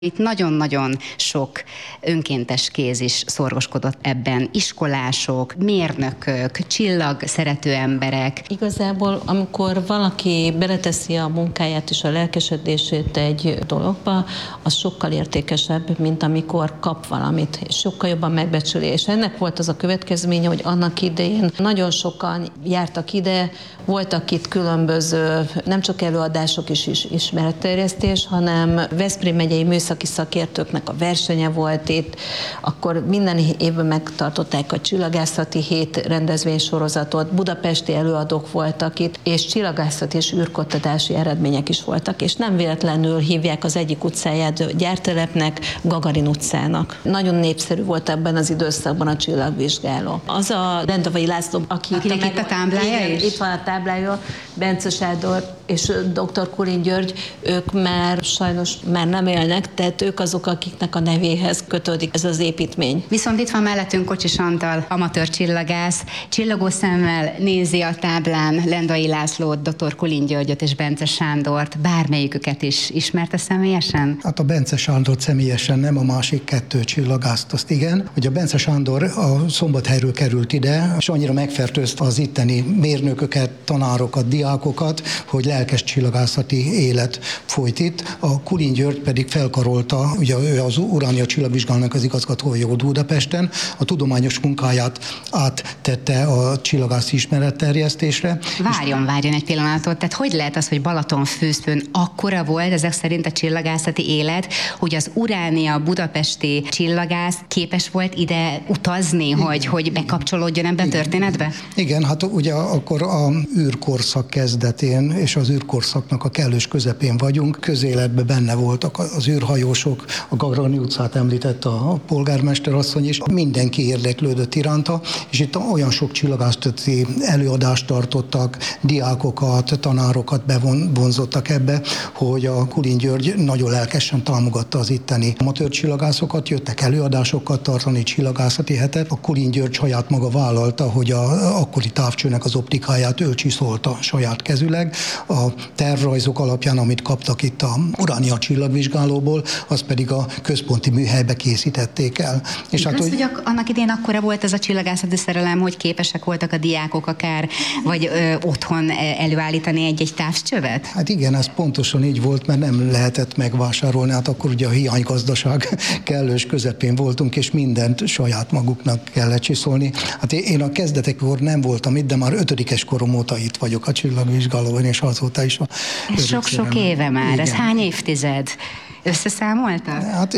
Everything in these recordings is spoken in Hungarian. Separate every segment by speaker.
Speaker 1: Itt nagyon-nagyon sok önkéntes kéz is szorgoskodott ebben. Iskolások, mérnökök, csillagszerető emberek.
Speaker 2: Igazából, amikor valaki beleteszi a munkáját és a lelkesedését egy dologba, az sokkal értékesebb, mint amikor kap valamit, és sokkal jobban megbecsüli. És ennek volt az a következménye, hogy annak idején nagyon sokan jártak ide, voltak itt különböző, nem csak előadások is ismeretterjesztés, hanem Veszprém megyei műszaki szakértőknek a versenye volt itt, akkor minden évben megtartották a csillagászati hét rendezvénysorozatot, budapesti előadók voltak itt, és csillagászati és űrkutatási eredmények is voltak, és nem véletlenül hívják az egyik utcáját gyártelepnek, Gagarin utcának. Nagyon népszerű volt ebben az időszakban a csillagvizsgáló. Az a Lendavai László,
Speaker 1: akinek itt a táblája is?
Speaker 2: Itt van a táblája, Bence Sándor és dr. Kulin György, ők már sajnos már nem élnek, tehát ők azok, akiknek a nevéhez kötődik ez az építmény.
Speaker 1: Viszont itt van mellettünk Kocsis Antal, amatőr csillagász, csillogó szemmel nézi a táblán Lendvai Lászlót, dr. Kulin Györgyöt és Bence Sándort. Bármelyiküket is ismerte személyesen?
Speaker 3: Hát a Bence Sándort személyesen nem, a másik kettő csillagászt azt igen. Hogy a Bence Sándor a Szombathelyről került ide, és annyira megfertőzte az itteni mérnököket, tanárokat, diákokat, hogy lelkes csillagászati élet folyt itt. A Kulin György pedig felkarolta, ugye ő az Uránia csillagvizsgálónak az igazgatója volt Budapesten, a tudományos munkáját áttette a csillagászi ismeretterjesztésre.
Speaker 1: Várjon egy pillanatot, tehát hogy lehet az, hogy Balatonfürdőn akkora volt ezek szerint a csillagászati élet, hogy az Uránia budapesti csillagász képes volt ide utazni, hogy bekapcsolódjon ebbe a történetbe?
Speaker 3: Igen, hát ugye akkor a űrkorszak kezdetén és az űrkorszaknak a kellős közepén vagyunk, közéletben benne voltak az űrhajósok, a Gagarin utcát említette a polgármester asszony is, mindenki érdeklődött iránta, és itt olyan sok csillagászati előadást tartottak, diákokat, tanárokat bevonzottak ebbe, hogy a Kulin György nagyon lelkesen támogatta az itteni amatőr csillagászokat, jöttek előadásokat tartani, csillagászati hetet. A Kulin György saját maga vállalta, hogy a akkori távcsőnek az optikáját ő csiszolta saját kezüleg. A tervrajzok alapján, amit kaptak itt a Uránia csillagvizsgálóból, az pedig a központi műhelybe készítették el.
Speaker 1: És hát, hogy annak idén akkora volt ez a csillagászati szerelem, hogy képesek voltak a diákok akár, vagy otthon előállítani egy távcsövet?
Speaker 3: Hát igen, ez pontosan így volt, mert nem lehetett megvásárolni, hát akkor ugye a hiánygazdaság kellős közepén voltunk, és mindent saját maguknak kellett csiszolni. Hát én a kezdetekkor nem voltam itt, de már 5. korom óta itt vagyok a csillagvizsgálóban, és azóta is.
Speaker 1: Ez sok-sok éve már, igen. Ez hány évtized? Összeszámolta?
Speaker 3: Hát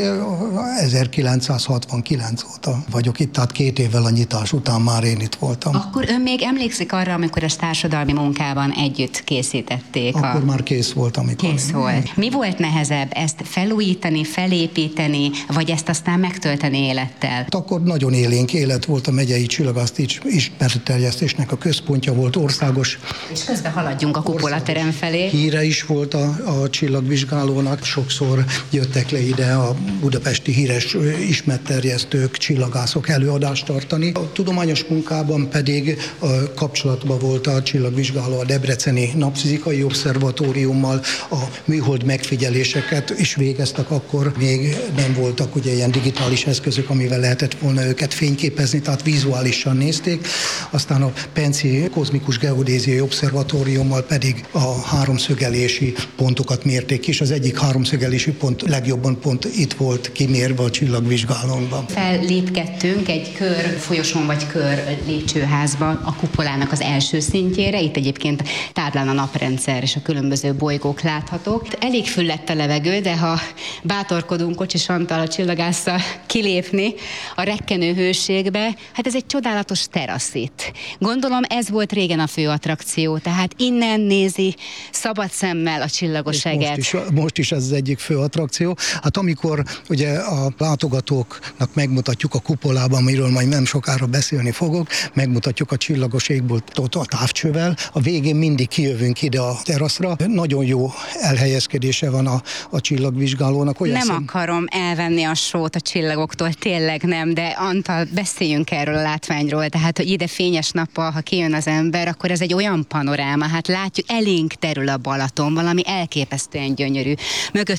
Speaker 3: 1969 óta vagyok itt, tehát 2 évvel a nyitás után már én itt voltam.
Speaker 1: Akkor ön még emlékszik arra, amikor ezt társadalmi munkában együtt készítették?
Speaker 3: Akkor már kész volt, amikor.
Speaker 1: Kész volt. Mi volt nehezebb, ezt felújítani, felépíteni, vagy ezt aztán megtölteni élettel?
Speaker 3: Hát akkor nagyon élénk élet volt, a megyei csillagászati ismeretterjesztésnek a központja volt, országos.
Speaker 1: És közben haladjunk a kupolaterem felé.
Speaker 3: Híre is volt a csillagvizsgálónak, sokszor jöttek le ide a budapesti híres ismeretterjesztők, csillagászok előadást tartani. A tudományos munkában pedig kapcsolatban volt a csillagvizsgáló a Debreceni Napfizikai Obszervatóriummal, a műhold megfigyeléseket is végeztek, akkor még nem voltak ugye ilyen digitális eszközök, amivel lehetett volna őket fényképezni, tehát vizuálisan nézték. Aztán a Penci Kozmikus Geodéziai Obszervatóriummal pedig a háromszögelési pontokat mérték is. Az egyik háromszögelési pont legjobban pont itt volt kimérve a csillagvizsgálónkban.
Speaker 1: Fellépkedtünk egy kör folyosón vagy kör lépcsőházba a kupolának az első szintjére. Itt egyébként táblán a naprendszer és a különböző bolygók láthatók. Elég füllett a levegő, de ha bátorkodunk Kocsis Antal a csillagásszal kilépni a rekkenő hőségbe, hát ez egy csodálatos terasz itt. Gondolom ez volt régen a fő attrakció, tehát innen nézi szabad szemmel a csillagos eget.
Speaker 3: Most is ez az egyik fő attrakció. Hát amikor ugye a látogatóknak megmutatjuk a kupolában, amiről majd nem sokára beszélni fogok, megmutatjuk a csillagos égboltot a távcsővel, a végén mindig kijövünk ide a teraszra. Nagyon jó elhelyezkedése van a csillagvizsgálónak.
Speaker 1: Nem akarom elvenni a sót a csillagoktól, tényleg nem, de Antal, beszéljünk erről a látványról, tehát hogy ide fényes nappal, ha kijön az ember, akkor ez egy olyan panoráma, hát látjuk, elénk terül a Balaton, valami elképesztően gyönyörű. Mögöttünk a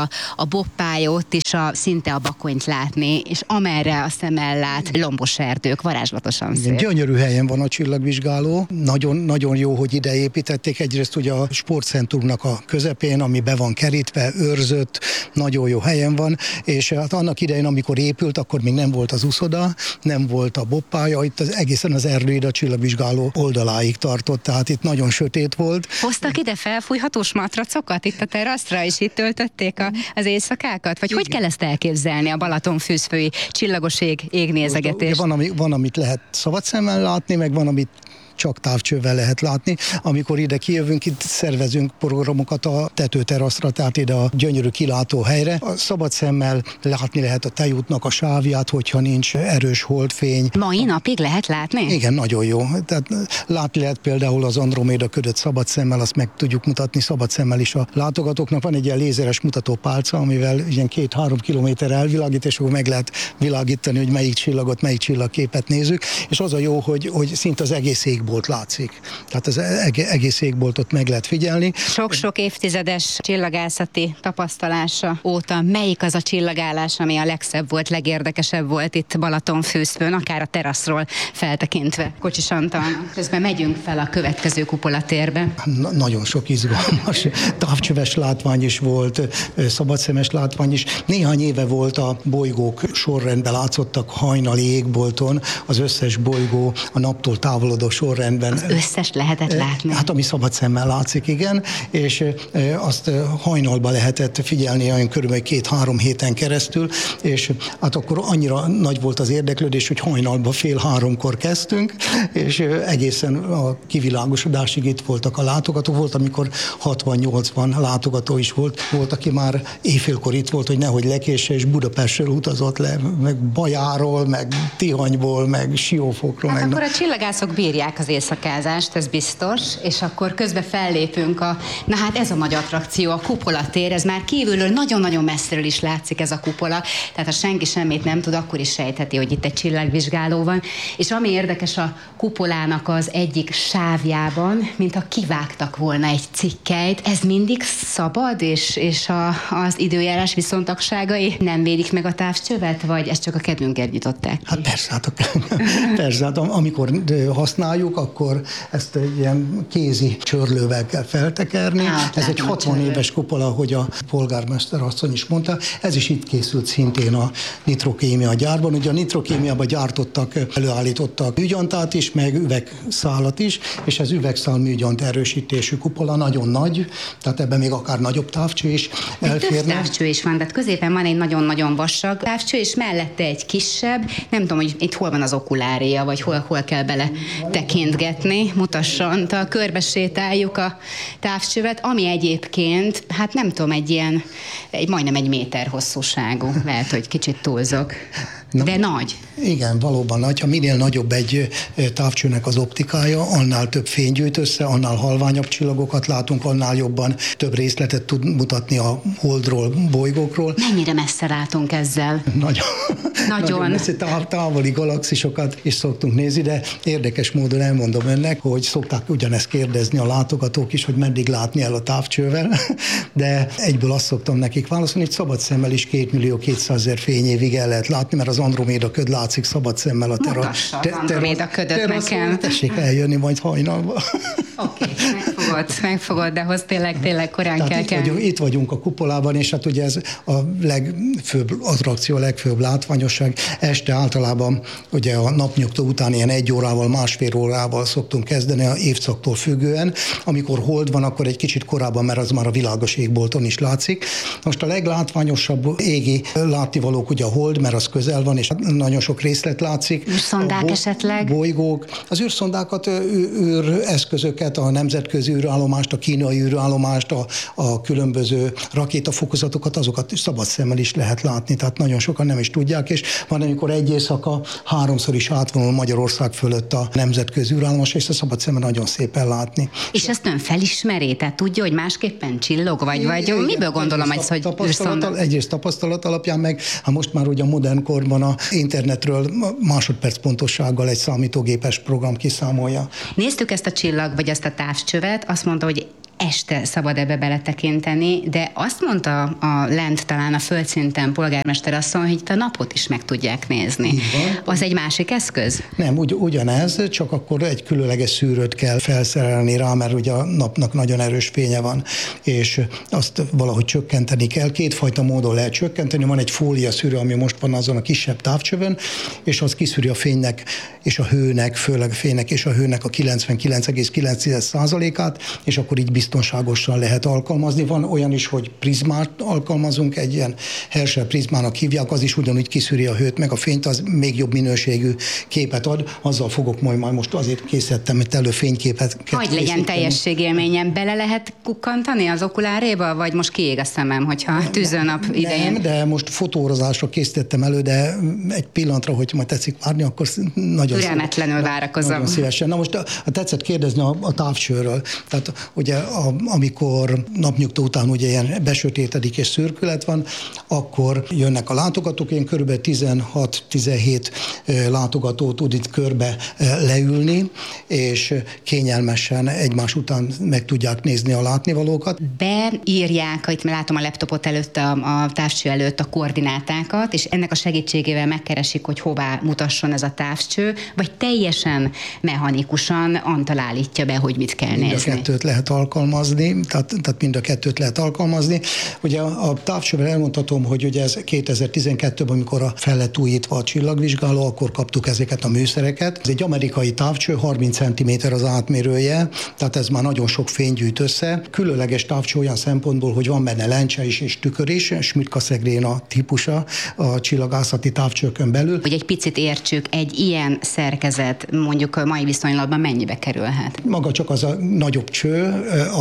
Speaker 1: a boppály, ott is szinte a Bakonyt látni, és amerre a szemmel lát, lombos erdők, varázslatosan szép.
Speaker 3: Gyönyörű helyen van a csillagvizsgáló, nagyon jó, hogy ide építették, egyrészt ugye a sportcentrumnak a közepén, ami be van kerítve, őrzött, nagyon jó helyen van, és hát annak idején, amikor épült, akkor még nem volt az uszoda, nem volt a boppálya, itt egészen az erdőid a csillagvizsgáló oldaláig tartott, tehát itt nagyon sötét volt.
Speaker 1: Hoztak ide felfújhatós matracokat itt a teraszra, és itt töltötték az éjszakákat? Vagy hogy kell ezt elképzelni, a Balatonfűzfői csillagos égnézegetést?
Speaker 3: Van, amit lehet szabad szemmel látni, meg van, amit csak távcsővel lehet látni. Amikor ide kijövünk, itt szervezünk programokat a tetőteraszra, tehát ide a gyönyörű kilátó helyre. A szabad szemmel látni lehet a tejútnak a sávját, hogyha nincs erős holdfény.
Speaker 1: Mai napig lehet látni?
Speaker 3: Igen, nagyon jó. Tehát látni lehet például az Androméda ködöt szabad szemmel, azt meg tudjuk mutatni szabad szemmel is a látogatóknak. Van egy ilyen lézeres mutatópálca, amivel ilyen 2-3 kilométer elvilágít, és akkor meg lehet világítani, hogy melyik csillagot, melyik csillagképet nézzük. És az a jó, hogy szinte az egész égbolt látszik. Tehát az egész égboltot meg lehet figyelni.
Speaker 1: Sok-sok évtizedes csillagászati tapasztalása óta melyik az a csillagállás, ami a legszebb volt, legérdekesebb volt itt Balatonfűzfőn, akár a teraszról feltekintve? Kocsis Antal, közben megyünk fel a következő kupolatérbe.
Speaker 3: Nagyon sok izgalmas távcsöves látvány is volt, szabadszemes látvány is. Néhány éve volt a bolygók sorrendben látszottak hajnali égbolton, az összes bolygó a naptól távolodó sorrendben.
Speaker 1: Az összes lehetett látni?
Speaker 3: Hát ami szabad szemmel látszik, igen, és azt hajnalban lehetett figyelni olyan körülbelül 2-3 héten keresztül, és hát akkor annyira nagy volt az érdeklődés, hogy hajnalban 2:30 kezdtünk, és egészen a kivilágosodásig itt voltak a látogatók. Volt, amikor 60-80 látogató is volt, aki már éjfélkor itt volt, hogy nehogy lekésse, és Budapestről utazott le, meg Bajáról, meg Tihanyból, meg Siófokról.
Speaker 1: Hát akkor a csillagászok bírják az éjszakázást, ez biztos, és akkor közben fellépünk na hát ez a nagy attrakció, a kupolatér, ez már kívülről nagyon-nagyon messziről is látszik ez a kupola, tehát ha senki semmit nem tud, akkor is sejtheti, hogy itt egy csillagvizsgáló van, és ami érdekes a kupolának az egyik sávjában, mintha kivágtak volna egy cikkelyt, ez mindig szabad, és az időjárás viszontagságai nem védik meg a távcsövet, vagy ezt csak a kedvünkért nyitották?
Speaker 3: Hát persze, amikor használjuk, akkor ezt egy ilyen kézi csörlővel kell feltekerni. Ez egy 60 éves kupola, ahogy a polgármester asszony is mondta. Ez is itt készült szintén a Nitrokémia gyárban. Ugye a Nitrokémiában előállítottak műgyantát is, meg üvegszálat is, és ez üvegszál műgyant erősítésű kupola, nagyon nagy, tehát ebben még akár nagyobb távcső is elférne.
Speaker 1: Több távcső is van, tehát középen van egy nagyon-nagyon vastag távcső, és mellette egy kisebb, nem tudom, hogy itt hol van az okulária, vagy hol kell bele tekintgetni, mutasson, körbe sétáljuk a távcsövet, ami egyébként, hát nem tudom, majdnem 1 méter hosszúságú, lehet, hogy kicsit túlzok. De nagy.
Speaker 3: Igen, valóban nagy. Ha minél nagyobb egy távcsőnek az optikája, annál több fény gyűjt össze, annál halványabb csillagokat látunk, annál jobban több részletet tud mutatni a holdról, bolygókról.
Speaker 1: Mennyire messze látunk ezzel?
Speaker 3: Nagyon messze, távoli galaxisokat is szoktunk nézni, de érdekes módon elmondom önnek, hogy szokták ugyanezt kérdezni a látogatók is, hogy meddig látni el a távcsővel, de egyből azt szoktam nekik válaszolni, hogy szabad szemmel is 2.200.000 fényévig el lehet látni, mert az Androméda köd látszik szabad szemmel a
Speaker 1: Androméda ködöt nekem.
Speaker 3: Tessék eljönni majd hajnalba.
Speaker 1: Oké, megfogod, de hoz tényleg korán kell.
Speaker 3: Itt vagyunk a kupolában, és hát ugye ez a legfőbb attrakció, a legfőbb látványosság. Este általában ugye a napnyugtó után ilyen 1 órával, 1,5 órával szoktunk kezdeni a évszaktól függően. Amikor hold van, akkor egy kicsit korábban, mert az már a világos égbolton is látszik. Most a leglátványosabb égi látnivalók ugye a hold, mert az közel van, és nagyon sok részlet látszik.
Speaker 1: Űrszondák esetleg?
Speaker 3: Bolygók. Az űrszondákat, űreszközöket, a nemzetközi űrállomást, a kínai űrállomást, a különböző rakétafokozatokat, azokat szabad szemmel is lehet látni, tehát nagyon sokan nem is tudják, és van, amikor egy éjszaka 3-szor is átvonul Magyarország fölött a nemzetközi űrállomás, és a szabad szemmel nagyon szépen látni.
Speaker 1: És ezt ön felismeri? Tehát tudja, hogy másképpen csillog, vagy miből gondolom, hogy űrszonda?
Speaker 3: Egyrészt tapasztalat alapján, meg most már ugye a modern korban a internetről másodperc pontossággal egy számítógépes program kiszámolja.
Speaker 1: Néztük ezt a csillag, vagy ezt a távcsövet, azt mondta, hogy este szabad ebbe beletekinteni, de azt mondta a lent talán a földszinten polgármester asszony, hogy itt a napot is meg tudják nézni. Az egy másik eszköz?
Speaker 3: Nem, ugyanez, csak akkor egy különleges szűrőt kell felszerelni rá, mert ugye a napnak nagyon erős fénye van, és azt valahogy csökkenteni kell. Kétfajta módon lehet csökkenteni. Van egy fólia szűrő, ami most van azon a kisebb távcsövön, és az kiszűri a fénynek és a hőnek, főleg a fénynek és a hőnek a 99,9%-át, és akkor így biztonságosan lehet alkalmazni. Van olyan is, hogy prizmát alkalmazunk, egy ilyen Herschel prizmának hívják, az is ugyanúgy kiszűri a hőt, meg a fényt, az még jobb minőségű képet ad. Azzal fogok majd most azért készítettem, hogy előfényképet.
Speaker 1: Hogy legyen teljességélményem, bele lehet kukkantani az okuláréba, vagy most kiég a szemem, hogyha tűzőnap idején?
Speaker 3: Nem, de most fotózásra készítettem elő, de egy pillanatra, hogy majd tetszik várni, akkor nagyon
Speaker 1: türelmetlenül várakozom.
Speaker 3: Nagyon szívesen. Na most tetszett kérdezni a távcsőről. Tehát ugye amikor napnyugtó után ugye ilyen besötétedik és szürkület van, akkor jönnek a látogatók, én körülbelül 16-17 látogató tud itt körbe leülni, és kényelmesen egymás után meg tudják nézni a látnivalókat.
Speaker 1: Beírják, itt látom a laptopot előtt, a távcső előtt a koordinátákat, és ennek a segítségével megkeresik, hogy hová mutasson ez a távcső, vagy teljesen mechanikusan Antal állítja be, hogy mit kell nézni.
Speaker 3: Mind a kettőt lehet alkalmazni, tehát mind a kettőt lehet alkalmazni. Ugye a távcsővel elmondhatom, hogy ugye ez 2012-ben, amikor fel lett újítva a csillagvizsgáló, akkor kaptuk ezeket a műszereket. Ez egy amerikai távcső, 30 cm az átmérője, tehát ez már nagyon sok fény gyűjt össze. Különleges távcső olyan szempontból, hogy van benne lencse is és tükör is, Schmidt-Cassegrain a típusa a csillagászati távcsőkön belül.
Speaker 1: Hogy egy picit értsük, egy ilyen szerkezet mondjuk a mai viszonylatban mennyibe kerülhet?
Speaker 3: Maga csak az a nagyobb cső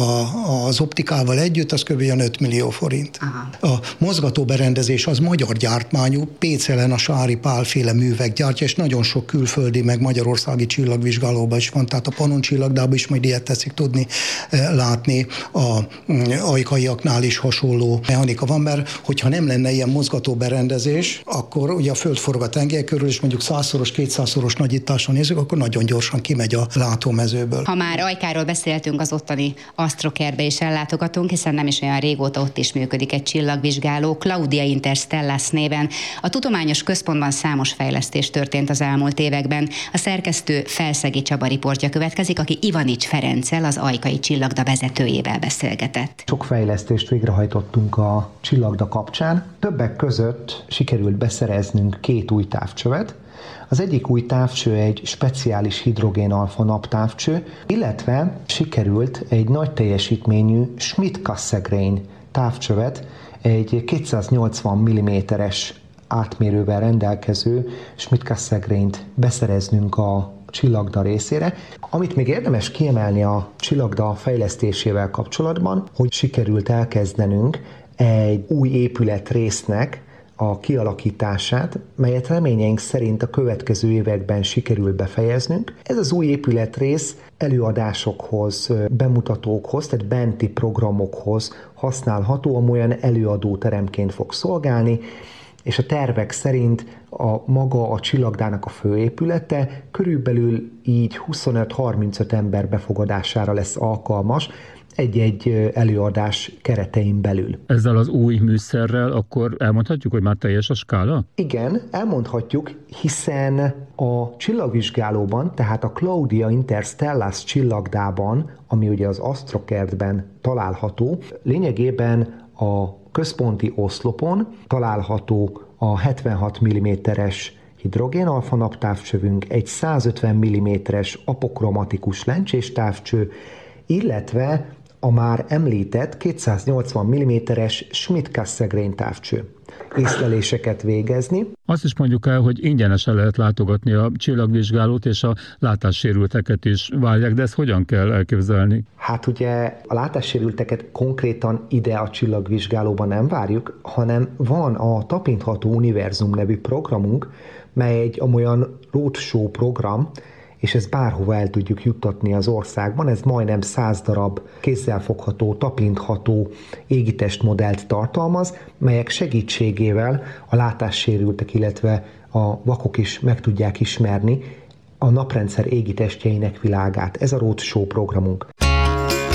Speaker 3: az optikával együtt, az kb. 5 millió forint. Aha. A mozgatóberendezés az magyar gyártmányú, Pécelen a Sári Pál-féle művek gyártja, és nagyon sok külföldi, meg magyarországi csillagvizsgálóban is van, tehát a Pannon csillagdában is majd ilyet teszik tudni látni, a ajkaiaknál is hasonló mechanika van, mert hogyha nem lenne ilyen mozgatóberendezés, akkor ugye a Föld forog a tengely körül, és mondjuk 100-szoros, 200-szoros nagyítással nézzük, akkor nagyon gyorsan kimegy a látómezőből.
Speaker 1: Ha már Ajkáról beszéltünk, az ottani Astrokertbe is ellátogatunk, hiszen nem is olyan régóta ott is működik egy csillagvizsgáló, Claudia Interstellas néven. A tudományos központban számos fejlesztés történt az elmúlt években. A szerkesztő Felszegi Csaba riportja következik, aki Ivanics Ferenccel, az Ajkai Csillagda vezetőjével beszélgetett.
Speaker 4: Sok fejlesztést végrehajtottunk a csillagda kapcsán. Többek között sikerült beszereznünk 2 új távcsövet. Az egyik új távcső egy speciális hidrogén-alfa naptávcső, illetve sikerült egy nagy teljesítményű Schmidt-Cassegrain távcsövet, egy 280 mm-es átmérővel rendelkező Schmidt-Cassegraint beszereznünk a csillagda részére. Amit még érdemes kiemelni a csillagda fejlesztésével kapcsolatban, hogy sikerült elkezdenünk egy új épület résznek a kialakítását, melyet reményeink szerint a következő években sikerül befejeznünk. Ez az új épületrész előadásokhoz, bemutatókhoz, tehát benti programokhoz használható, amolyan előadóteremként fog szolgálni, és a tervek szerint maga a csillagdának a főépülete körülbelül így 25-35 ember befogadására lesz alkalmas, egy-egy előadás keretein belül.
Speaker 5: Ezzel az új műszerrel akkor elmondhatjuk, hogy már teljes a skála?
Speaker 4: Igen, elmondhatjuk, hiszen a csillagvizsgálóban, tehát a Claudia Interstellas csillagdában, ami ugye az Astrokertben található, lényegében a központi oszlopon található a 76 mm-es hidrogén-alfa naptávcsövünk, egy 150 mm-es apokromatikus lencsés távcső, illetve a már említett 280 mm-es Schmidt-Cassegrain távcső. Észleléseket végezni.
Speaker 5: Azt is mondjuk el, hogy ingyenesen lehet látogatni a csillagvizsgálót, és a látássérülteket is várják, de ezt hogyan kell elképzelni?
Speaker 4: Hát ugye a látássérülteket konkrétan ide a csillagvizsgálóban nem várjuk, hanem van a Tapintható Univerzum nevű programunk, mely egy amolyan roadshow program, és ezt bárhova el tudjuk juttatni az országban. Ez majdnem 100 darab kézzelfogható, tapintható égitestmodellt tartalmaz, melyek segítségével a látássérültek, illetve a vakok is meg tudják ismerni a naprendszer égitestjeinek világát. Ez a roadshow programunk.